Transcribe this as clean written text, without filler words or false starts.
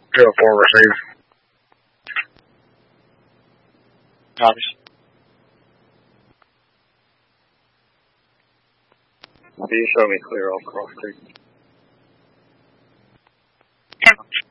204 receive. Copies. Will you show me clear all cross creek? Yeah.